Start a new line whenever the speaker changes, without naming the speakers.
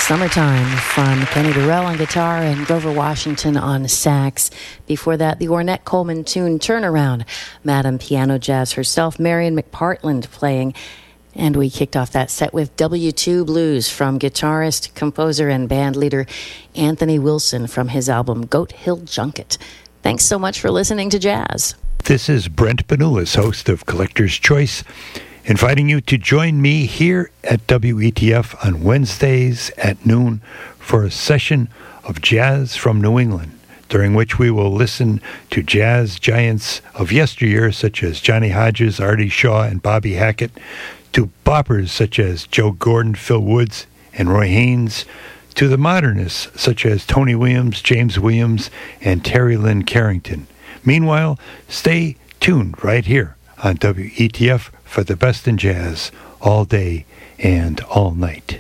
Summertime from Kenny Burrell on guitar and Grover Washington on sax. Before that, the Ornette Coleman tune Turnaround. Madam Piano Jazz herself, Marion McPartland, playing. And we kicked off that set with W2 Blues from guitarist, composer, and band leader Anthony Wilson from his album Goat Hill Junket. Thanks so much for listening to Jazz.
This is Brent Benulis, host of Collector's Choice, inviting you to join me here at WETF on Wednesdays at noon for a session of jazz from New England, during which we will listen to jazz giants of yesteryear such as Johnny Hodges, Artie Shaw, and Bobby Hackett, to boppers such as Joe Gordon, Phil Woods, and Roy Haynes, to the modernists such as Tony Williams, James Williams, and Terry Lynn Carrington. Meanwhile, stay tuned right here on WETF for the best in jazz all day and all night.